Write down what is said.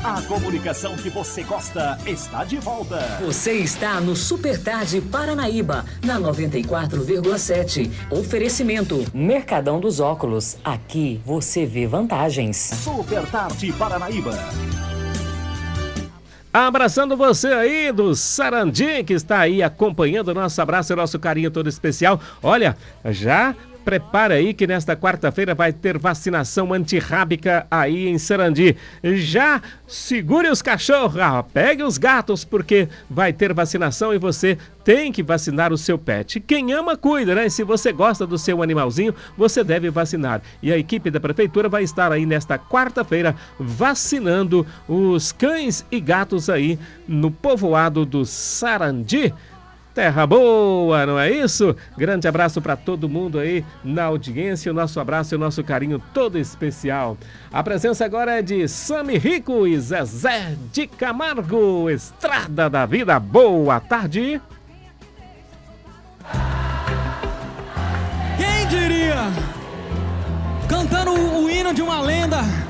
A comunicação que você gosta está de volta. Você está no Super Tarde Paranaíba, na 94,7. Oferecimento Mercadão dos Óculos. Aqui você vê vantagens. Super Tarde Paranaíba. Abraçando você aí do Sarandi, que está aí acompanhando o nosso abraço e o nosso carinho todo especial. Olha, já prepara aí que nesta quarta-feira vai ter vacinação antirrábica aí em Sarandi. Já segure os cachorros, pegue os gatos, porque vai ter vacinação e você tem que vacinar o seu pet. Quem ama, cuida, né? Se você gosta do seu animalzinho, você deve vacinar. E a equipe da prefeitura vai estar aí nesta quarta-feira vacinando os cães e gatos aí no povoado do Sarandi. Terra boa, não é isso? Grande abraço para todo mundo aí na audiência, o nosso abraço e o nosso carinho todo especial. A presença agora é de Sami Rico e Zezé de Camargo, Estrada da Vida. Boa tarde. Quem diria? Cantando o hino de uma lenda.